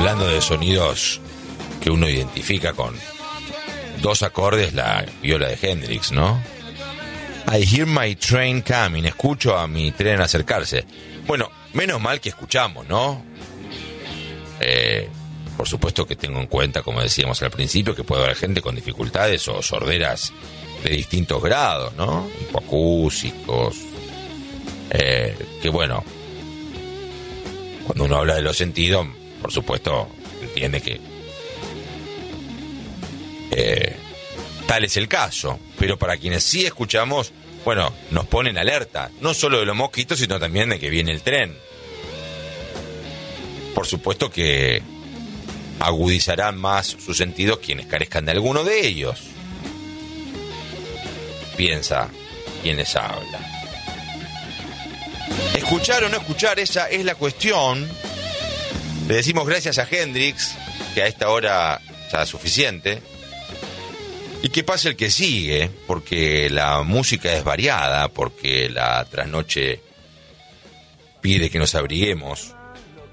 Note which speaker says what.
Speaker 1: Hablando de sonidos que uno identifica con dos acordes, la viola de Hendrix, ¿no? I hear my train coming, escucho a mi tren acercarse. Bueno, menos mal que escuchamos, ¿no? Por supuesto que tengo en cuenta, como decíamos al principio, que puede haber gente con dificultades o sorderas de distintos grados, ¿no? Hipoacúsicos. Que bueno, cuando uno habla de los sentidos, por supuesto, entiende que tal es el caso. Pero para quienes sí escuchamos, bueno, nos ponen alerta, no solo de los mosquitos, sino también de que viene el tren. Por supuesto que agudizarán más sus sentidos quienes carezcan de alguno de ellos. Piensa quienes hablan. Escuchar o no escuchar, esa es la cuestión. Le decimos gracias a Hendrix, que a esta hora ya es suficiente. Y que pase el que sigue, porque la música es variada, porque la trasnoche pide que nos abriguemos.